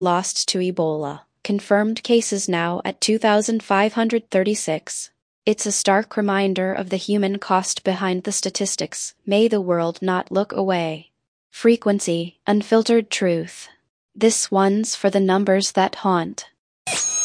Lost to Ebola. Confirmed cases now at 2,536. It's a stark reminder of the human cost behind the statistics. May the world not look away. Frequency, unfiltered truth. This one's for the numbers that haunt.